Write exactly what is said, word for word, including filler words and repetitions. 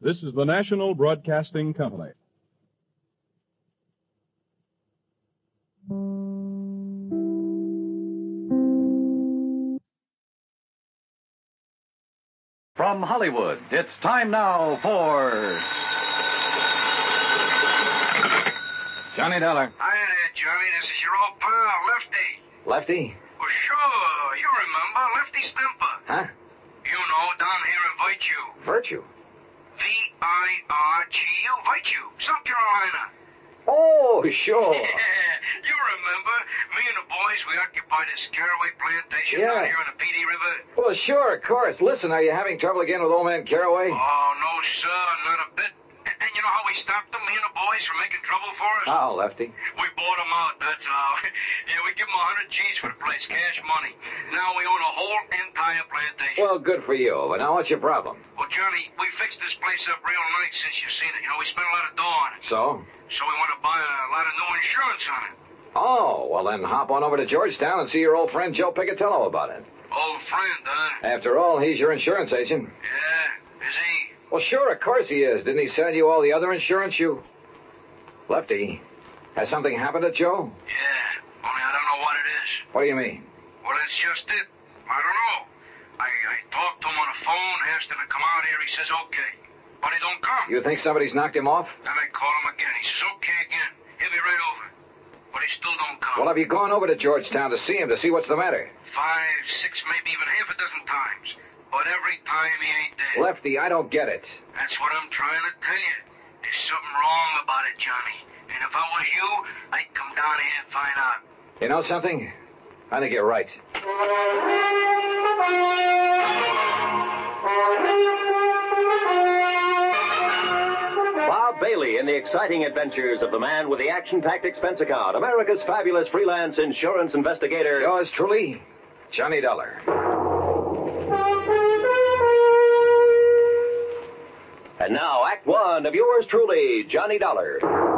This is the National Broadcasting Company. From Hollywood, it's time now for... Johnny Dollar. Hi there, Johnny. This is your old pal, Lefty. Lefty? Well, sure. You remember Lefty Stemper. Huh? You know, down here in Virtue. Virtue? V I R G U, Virtue, South Carolina. Oh, sure. Yeah, you remember. Me and the boys, we occupied this Caraway plantation Yeah. down here on the P D River. Well, sure, of course. Listen, are you having trouble again with old man Caraway? Oh, no, sir, not a bit. And, and you know how we stopped them, me and the boys, from making trouble for us? Oh, Lefty. We bought them out, that's how. Yeah, we give them a hundred G's for the place, cash money. Now we own a whole entire plantation. Well, good for you. But now what's your problem? Well, Johnny, we fixed this place up real nice since you've seen it. You know, we spent a lot of dough on it. So? So we want to buy a lot of new insurance on it. Oh, well then hop on over to Georgetown and see your old friend Joe Picatello about it. Old friend, huh? After all, he's your insurance agent. Yeah, is he? Well, sure, of course he is. Didn't he sell you all the other insurance you... Lefty, has something happened to Joe? Yeah, only I don't know what it is. What do you mean? Well, that's just it. I don't know. I, I talked to him on the phone, asked him to come out here. He says okay. But he don't come. You think somebody's knocked him off? Then I call him again. He says okay again. He'll be right over. But he still don't come. Well, have you gone over to Georgetown to see him, to see what's the matter? Five, six, maybe even half a dozen times. But every time he ain't there. Lefty, I don't get it. That's what I'm trying to tell you. There's something wrong about it, Johnny. And if I was you, I'd come down here and find out. You know something? I think you're right. Bob Bailey in the exciting adventures of the man with the action-packed expense account, America's fabulous freelance insurance investigator. Yours truly, Johnny Dollar. And now, Act One of yours truly, Johnny Dollar.